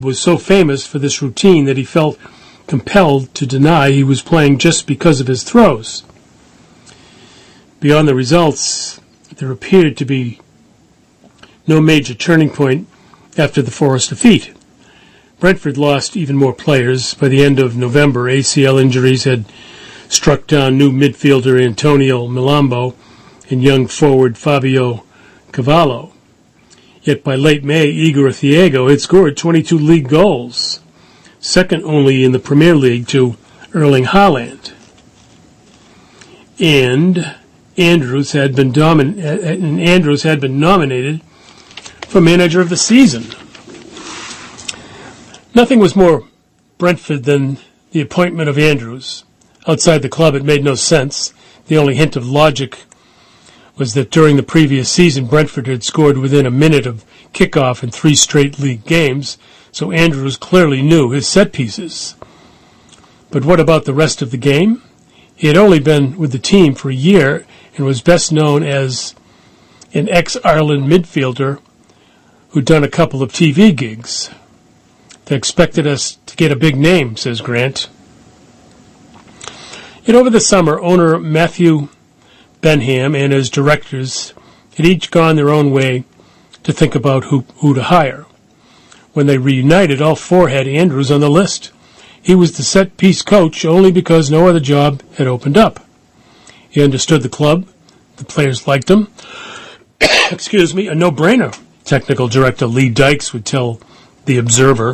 was so famous for this routine that he felt compelled to deny he was playing just because of his throws. Beyond the results, there appeared to be no major turning point after the Forest defeat. Brentford lost even more players. By the end of November, ACL injuries had struck down new midfielder Antonio Milambo and young forward Fabio Cavallo. Yet by late May, Igor Thiago had scored 22 league goals, second only in the Premier League to Erling Haaland. And Andrews had been nominated for Manager of the Season. Nothing was more Brentford than the appointment of Andrews. Outside the club, it made no sense. The only hint of logic was that during the previous season, Brentford had scored within a minute of kickoff in 3 straight league games, so Andrews clearly knew his set pieces. But what about the rest of the game? He had only been with the team for a year and was best known as an ex-Ireland midfielder who'd done a couple of TV gigs. They expected us to get a big name, says Grant. Yet over the summer, owner Matthew Benham and his directors had each gone their own way to think about who to hire. When they reunited, all 4 had Andrews on the list. He was the set-piece coach only because no other job had opened up. He understood the club. The players liked him. Excuse me, a no-brainer, technical director Lee Dykes would tell The Observer.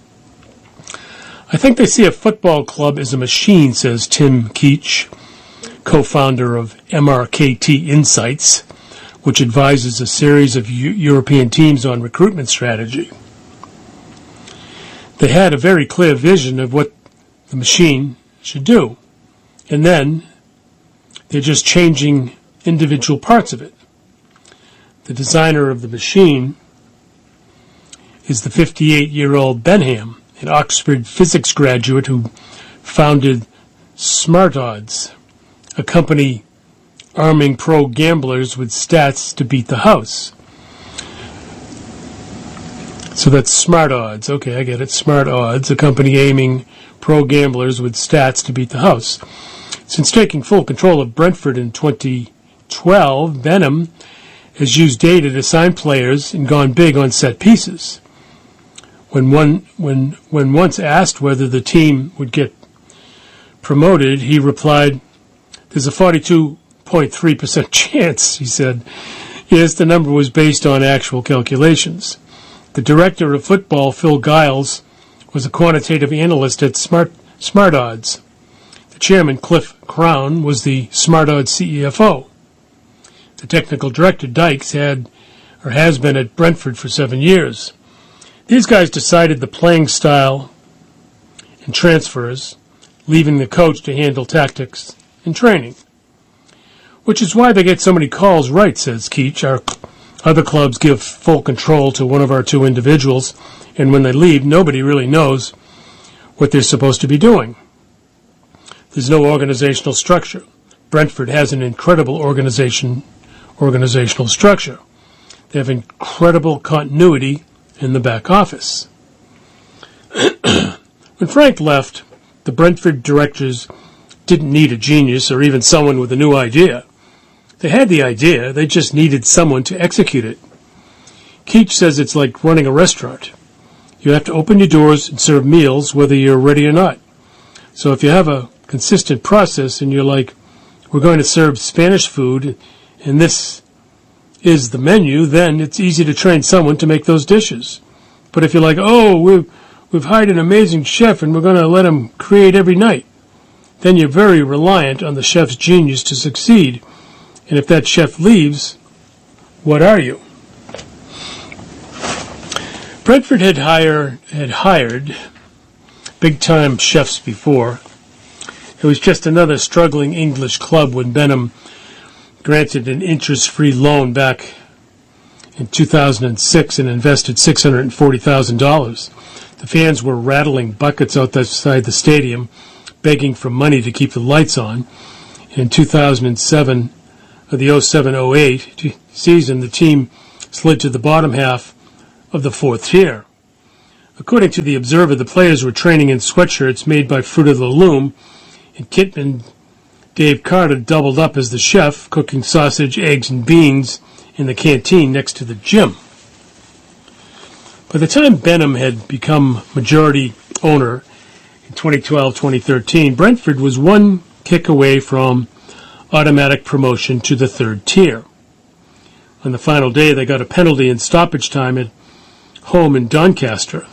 I think they see a football club as a machine, says Tim Keach, co-founder of MRKT Insights, which advises a series of European teams on recruitment strategy. They had a very clear vision of what the machine should do, and then they're just changing individual parts of it. The designer of the machine is the 58-year-old Benham, an Oxford physics graduate who founded Smart Odds, a company arming pro gamblers with stats to beat the house. So that's Smart Odds. Okay, I get it. Smart Odds, a company aiming pro gamblers with stats to beat the house. Since taking full control of Brentford in 2012, Benham has used data to sign players and gone big on set pieces. When once asked whether the team would get promoted, he replied, "There's a 42.3% chance," he said. Yes, the number was based on actual calculations. The director of football, Phil Giles, was a quantitative analyst at Smart Odds. The chairman, Cliff Crown, was the Smart Odds CFO. The technical director, Dykes, has been at Brentford for 7 years. These guys decided the playing style and transfers, leaving the coach to handle tactics and training. Which is why they get so many calls right, says Keach. Our other clubs give full control to one of our 2 individuals, and when they leave, nobody really knows what they're supposed to be doing. There's no organizational structure. Brentford has an incredible organizational structure. They have incredible continuity in the back office. When Frank left, the Brentford directors didn't need a genius or even someone with a new idea. They had the idea, they just needed someone to execute it. Keach says it's like running a restaurant. You have to open your doors and serve meals whether you're ready or not. So if you have a consistent process and you're like, we're going to serve Spanish food and this is the menu, then it's easy to train someone to make those dishes. But if you're like, we've hired an amazing chef and we're going to let him create every night, then you're very reliant on the chef's genius to succeed. And if that chef leaves, what are you? Brentford had hired big-time chefs before. It was just another struggling English club when Benham granted an interest-free loan back in 2006 and invested $640,000. The fans were rattling buckets outside the stadium, begging for money to keep the lights on. In 2007, the 07-08 season, the team slid to the bottom half of the 4th tier. According to the Observer, the players were training in sweatshirts made by Fruit of the Loom, and Kitman Dave Carter doubled up as the chef, cooking sausage, eggs, and beans in the canteen next to the gym. By the time Benham had become majority owner in 2012-2013, Brentford was one kick away from automatic promotion to the third tier. On the final day, they got a penalty in stoppage time at home in Doncaster.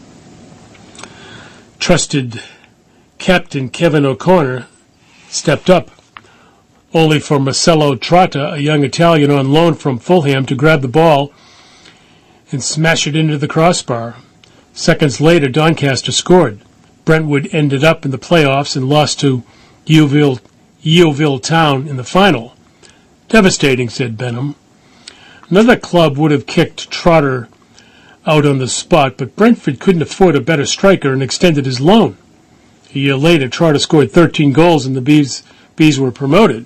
Trusted captain Kevin O'Connor stepped up, only for Marcelo Trotta, a young Italian on loan from Fulham, to grab the ball and smash it into the crossbar. Seconds later, Doncaster scored. Brentwood ended up in the playoffs and lost to Yeovil Town in the final. Devastating, said Benham. Another club would have kicked Trotter out on the spot, but Brentford couldn't afford a better striker and extended his loan. A year later, Trotter scored 13 goals and the Bees were promoted.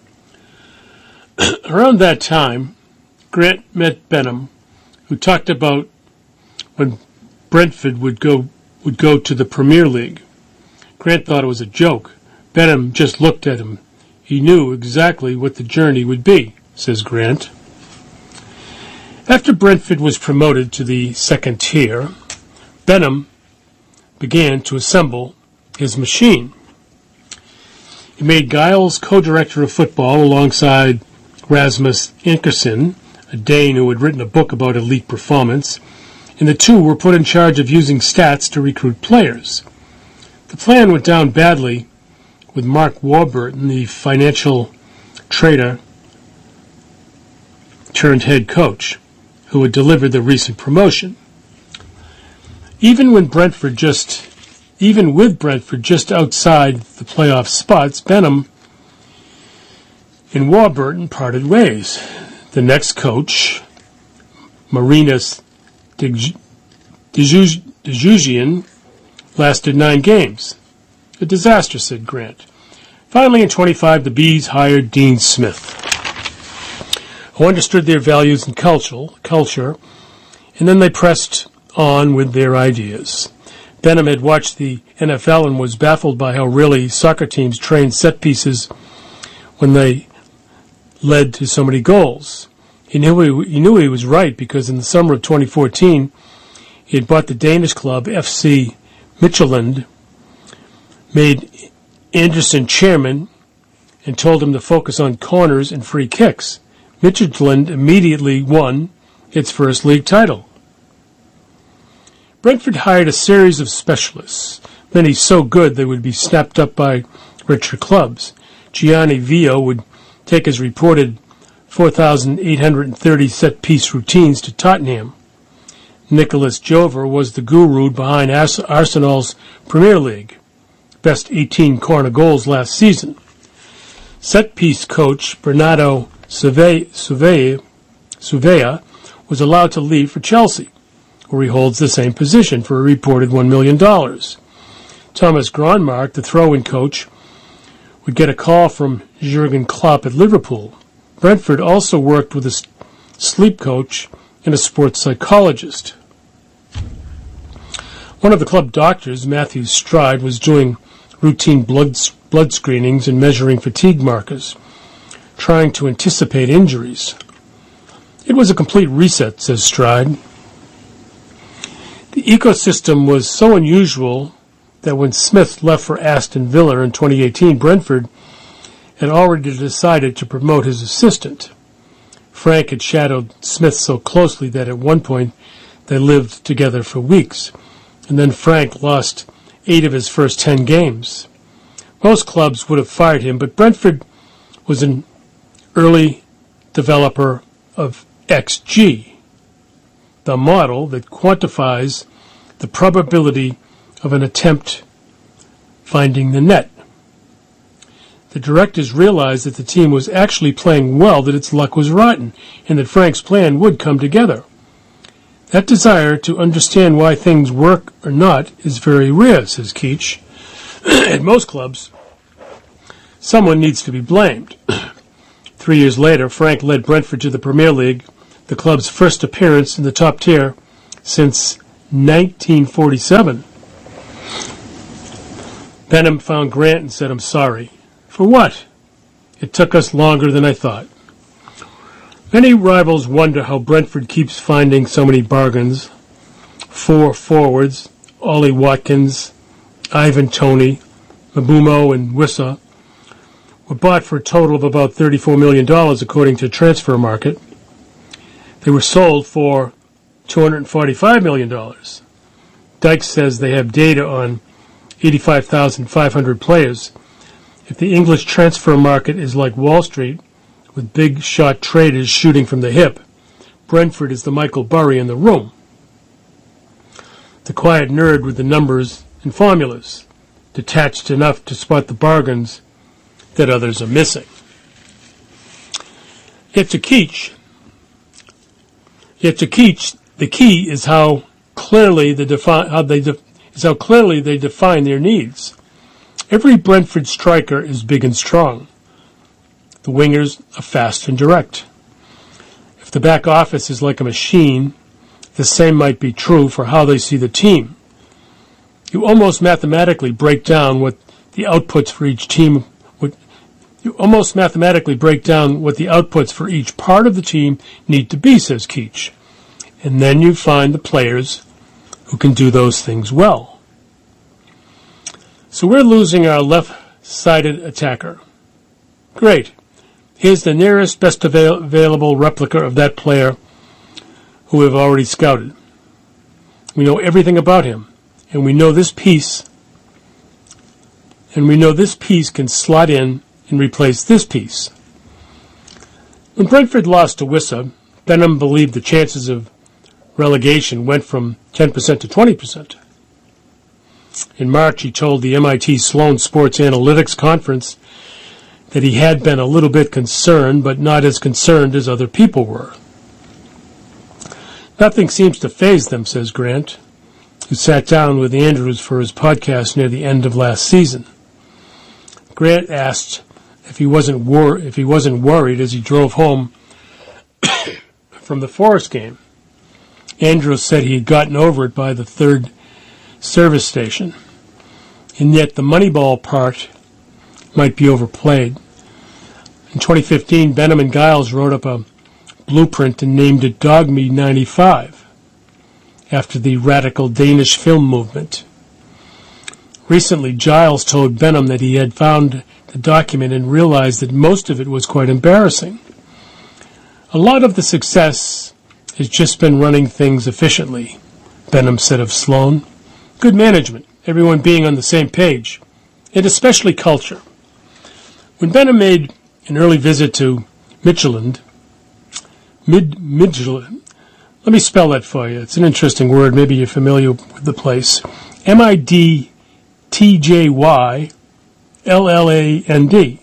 Around that time, Grant met Benham, who talked about when Brentford would go to the Premier League. Grant thought it was a joke. Benham just looked at him. He knew exactly what the journey would be, says Grant. After Brentford was promoted to the second tier, Benham began to assemble his machine. He made Giles co-director of football alongside Rasmus Ankersen, a Dane who had written a book about elite performance, and the two were put in charge of using stats to recruit players. The plan went down badly with Mark Warburton, the financial trader turned head coach, who had delivered the recent promotion. Even with Brentford just outside the playoff spots, Benham and Warburton parted ways. The next coach, Marinas Dejugian, lasted 9 games. A disaster, said Grant. Finally, in 25, the Bees hired Dean Smith, who understood their values and culture, and then they pressed on with their ideas. Benham had watched the NFL and was baffled by how rarely soccer teams trained set pieces when they led to so many goals. He knew he was right because in the summer of 2014, he had bought the Danish club FC Midtjylland, made Anderson chairman, and told him to focus on corners and free kicks. Midtjylland immediately won its first league title. Brentford hired a series of specialists, many so good they would be snapped up by richer clubs. Gianni Vio would take his reported 4,830 set-piece routines to Tottenham. Nicholas Jover was the guru behind Arsenal's Premier League, best 18 corner goals last season. Set-piece coach Bernardo Surveya was allowed to leave for Chelsea, where he holds the same position for a reported $1 million. Thomas Gronmark, the throw-in coach, would get a call from Jurgen Klopp at Liverpool. Brentford also worked with a sleep coach and a sports psychologist. One of the club doctors, Matthew Stride, was doing routine blood screenings and measuring fatigue markers, trying to anticipate injuries. It was a complete reset, says Stride. The ecosystem was so unusual that when Smith left for Aston Villa in 2018, Brentford had already decided to promote his assistant. Frank had shadowed Smith so closely that at one point they lived together for weeks, and then Frank lost 8 of his first 10 games. Most clubs would have fired him, but Brentford was an early developer of XG, the model that quantifies the probability of an attempt finding the net. The directors realized that the team was actually playing well, that its luck was rotten, and that Frank's plan would come together. That desire to understand why things work or not is very rare, says Keach. At most clubs, someone needs to be blamed. 3 years later, Frank led Brentford to the Premier League, the club's first appearance in the top tier since 1947. Benham found Grant and said, "I'm sorry." "For what?" "It took us longer than I thought." Many rivals wonder how Brentford keeps finding so many bargains. 4 forwards, Ollie Watkins, Ivan Toney, Mabumo, and Wissa, were bought for a total of about $34 million according to Transfer Market. They were sold for $245 million. Dykes says they have data on 85,500 players. If the English transfer market is like Wall Street, with big shot traders shooting from the hip, Brentford is the Michael Burry in the room. The quiet nerd with the numbers and formulas, detached enough to spot the bargains that others are missing. Yet to Keach, the key is how clearly they define their needs. Every Brentford striker is big and strong. The wingers are fast and direct. If the back office is like a machine, the same might be true for how they see the team. You almost mathematically break down what the outputs for each part of the team need to be, says Keach. And then you find the players who can do those things well. So we're losing our left-sided attacker. Great. Here's the nearest best available replica of that player who we've already scouted. We know everything about him, and we know this piece can slot in and replace this piece. When Brentford lost to Wissa, Benham believed the chances of relegation went from 10% to 20%. In March, he told the MIT Sloan Sports Analytics Conference that he had been a little bit concerned, but not as concerned as other people were. Nothing seems to faze them, says Grant, who sat down with Andrews for his podcast near the end of last season. Grant asked if he wasn't worried as he drove home from the Forest game. Andrews said he had gotten over it by the third service station, and yet the Moneyball part might be overplayed. In 2015, Benham and Giles wrote up a blueprint and named it Dogme 95, after the radical Danish film movement. Recently, Giles told Benham that he had found the document and realized that most of it was quite embarrassing. A lot of the success has just been running things efficiently, Benham said of Sloan. Good management, everyone being on the same page, and especially culture. When Benham made an early visit to Midtjylland, let me spell that for you. It's an interesting word. Maybe you're familiar with the place. Midtjylland.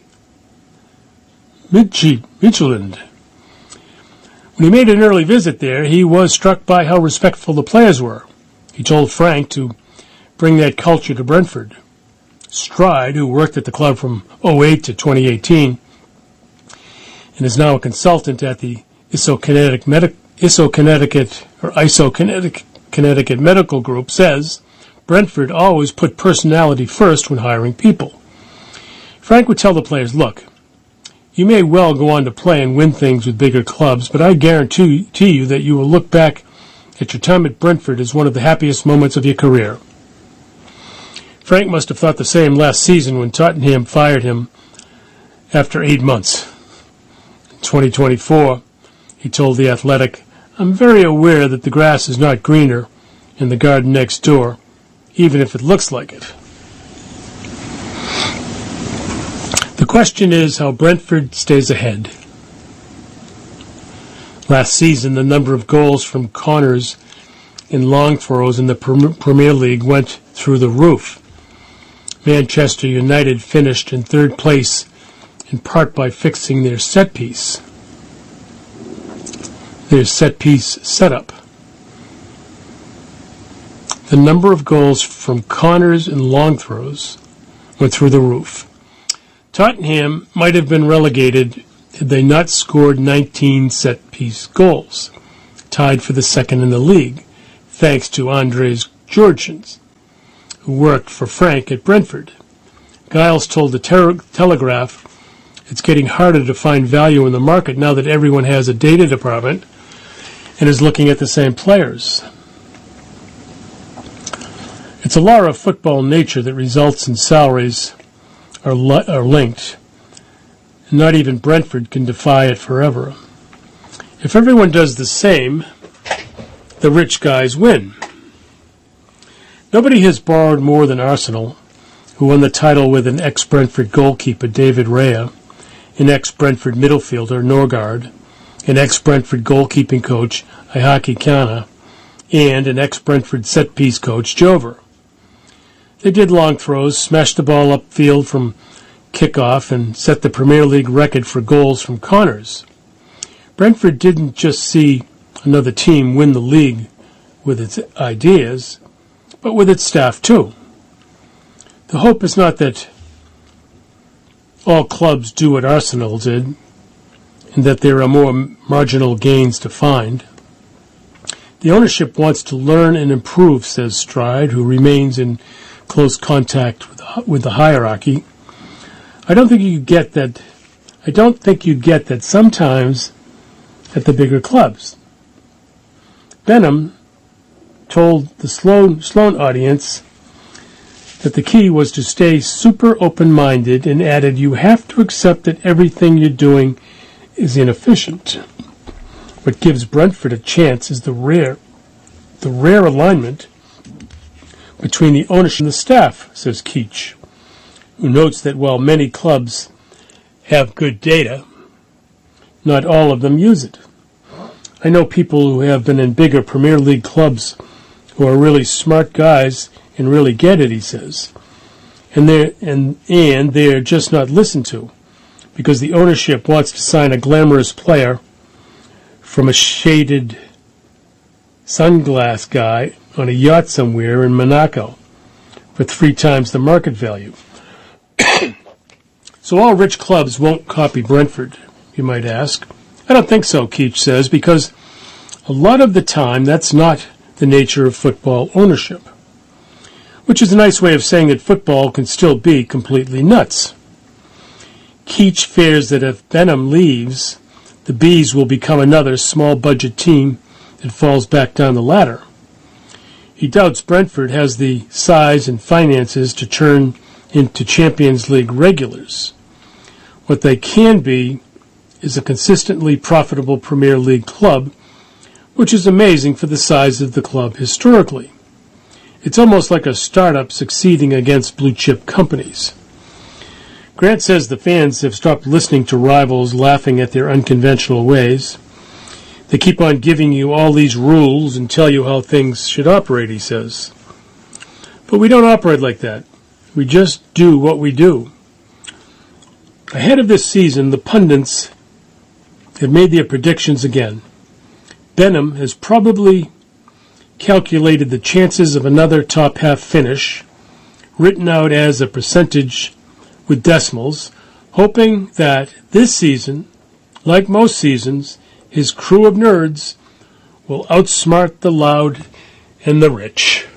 Midtjylland. When he made an early visit there, he was struck by how respectful the players were. He told Frank to bring that culture to Brentford. Stride, who worked at the club from 2008 to 2018 and is now a consultant at the Connecticut Medical Group, says Brentford always put personality first when hiring people. Frank would tell the players, look, you may well go on to play and win things with bigger clubs, but I guarantee you that you will look back at your time at Brentford as one of the happiest moments of your career. Frank must have thought the same last season when Tottenham fired him after 8 months. In 2024, he told The Athletic, I'm very aware that the grass is not greener in the garden next door, even if it looks like it. The question is how Brentford stays ahead. Last season, the number of goals from corners and long throws in the Premier League went through the roof. Manchester United finished in third place, in part by fixing their set piece setup. The number of goals from corners and long throws went through the roof. Tottenham might have been relegated had they not scored 19 set-piece goals, tied for the second in the league, thanks to Andres Georgians, who worked for Frank at Brentford. Giles told the Telegraph it's getting harder to find value in the market now that everyone has a data department and is looking at the same players. It's a law of football nature that results in salaries are linked. Not even Brentford can defy it forever. If everyone does the same, the rich guys win. Nobody has borrowed more than Arsenal, who won the title with an ex-Brentford goalkeeper, David Raya, an ex-Brentford midfielder, Norgard, an ex-Brentford goalkeeping coach, Ihaki Kana, and an ex-Brentford set-piece coach, Jover. They did long throws, smashed the ball upfield from kickoff, and set the Premier League record for goals from corners. Brentford didn't just see another team win the league with its ideas, but with its staff too. The hope is not that all clubs do what Arsenal did, and that there are more marginal gains to find. The ownership wants to learn and improve, says Stride, who remains in close contact with the hierarchy. I don't think you get that sometimes at the bigger clubs. Benham told the Sloan audience that the key was to stay super open-minded and added, you have to accept that everything you're doing is inefficient. What gives Brentford a chance is the rare alignment between the ownership and the staff, says Keach, who notes that while many clubs have good data, not all of them use it. I know people who have been in bigger Premier League clubs who are really smart guys and really get it, he says. And they're just not listened to because the ownership wants to sign a glamorous player from a shaded sunglass guy on a yacht somewhere in Monaco for 3 times the market value. So all rich clubs won't copy Brentford, you might ask. I don't think so, Keach says, because a lot of the time that's not the nature of football ownership, which is a nice way of saying that football can still be completely nuts. Keach fears that if Benham leaves, the Bees will become another small-budget team that falls back down the ladder. He doubts Brentford has the size and finances to turn into Champions League regulars. What they can be is a consistently profitable Premier League club, which is amazing for the size of the club historically. It's almost like a startup succeeding against blue-chip companies. Grant says the fans have stopped listening to rivals laughing at their unconventional ways. They keep on giving you all these rules and tell you how things should operate, he says. But we don't operate like that. We just do what we do. Ahead of this season, the pundits have made their predictions again. Benham has probably calculated the chances of another top-half finish, written out as a percentage with decimals, hoping that this season, like most seasons, his crew of nerds will outsmart the loud and the rich.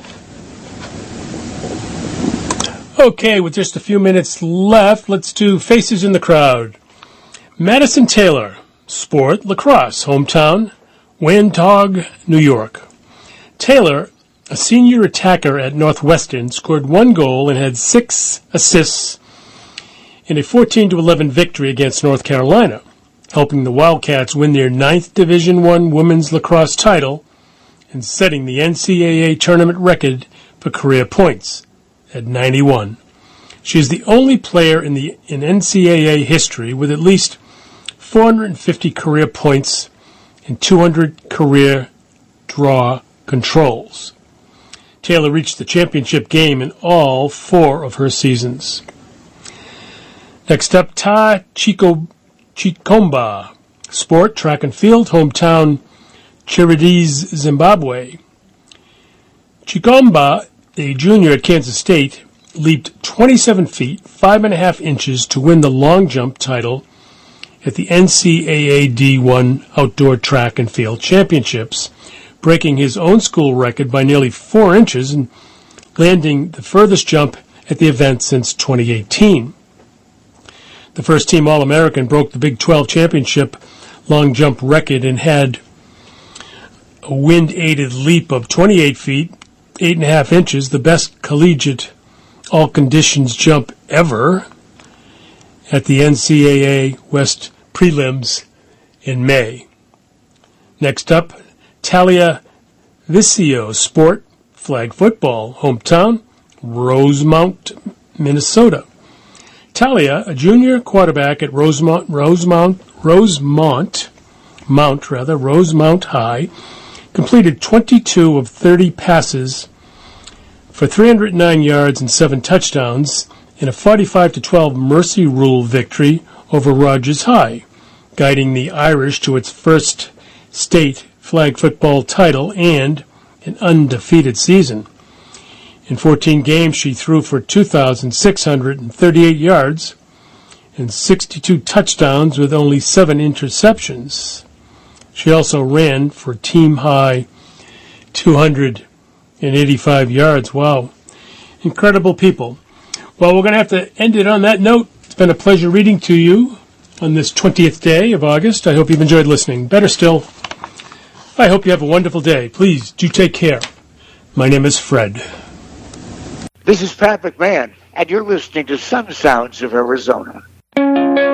Okay, with just a few minutes left, let's do Faces in the Crowd. Madison Taylor, sport, lacrosse, hometown, Wantagh, New York. Taylor, a senior attacker at Northwestern, scored 1 goal and had 6 assists in a 14-11 victory against North Carolina, helping the Wildcats win their 9th Division I women's lacrosse title and setting the NCAA tournament record for career points at 91. She is the only player in NCAA history with at least 450 career points and 200 career draw controls. Taylor reached the championship game in all 4 of her seasons. Next up, Ta Chikomba, sport, track and field, hometown, Chirides, Zimbabwe. Chikomba, a junior at Kansas State, leaped 27 feet, 5.5 inches to win the long jump title at the NCAA D1 Outdoor Track and Field Championships breaking his own school record by nearly 4 inches and landing the furthest jump at the event since 2018. The first team All-American broke the Big 12 championship long jump record and had a wind-aided leap of 28 feet, 8.5 inches, the best collegiate all-conditions jump ever at the NCAA West Prelims in May. Next up, Talia Visio, sport, flag football, hometown, Rosemount, Minnesota. Talia, a junior quarterback at Rosemount High, completed 22 of 30 passes for 309 yards and 7 touchdowns in a 45-12 Mercy Rule victory over Rogers High, guiding the Irish to its first state flag football title and an undefeated season. In 14 games, she threw for 2,638 yards and 62 touchdowns with only 7 interceptions. She also ran for team-high 285 yards. Wow. Incredible people. Well, we're going to have to end it on that note. It's been a pleasure reading to you on this 20th day of August. I hope you've enjoyed listening. Better still, I hope you have a wonderful day. Please do take care. My name is Fred. This is Pat McMahon, and you're listening to Sun Sounds of Arizona.